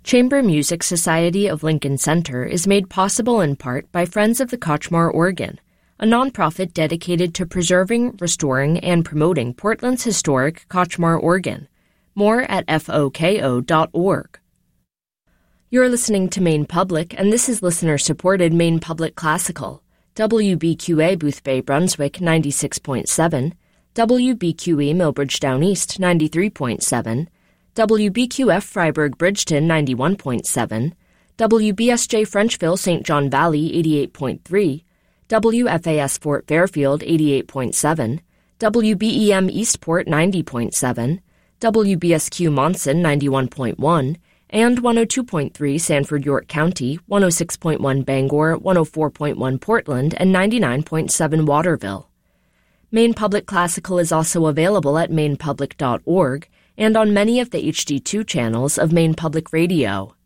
Chamber Music Society of Lincoln Center is made possible in part by Friends of the Kochmar Organ, a nonprofit dedicated to preserving, restoring, and promoting Portland's historic Kochmar organ. More at foko.org. You're listening to Maine Public, and this is listener-supported Maine Public Classical. WBQA Boothbay Brunswick 96.7, WBQE Millbridge Down East 93.7, WBQF Freiburg Bridgeton 91.7, WBSJ Frenchville St. John Valley 88.3, WFAS Fort Fairfield 88.7, WBEM Eastport 90.7, WBSQ Monson 91.1, and 102.3 Sanford York County, 106.1 Bangor, 104.1 Portland, and 99.7 Waterville. Maine Public Classical is also available at mainepublic.org and on many of the HD2 channels of Maine Public Radio.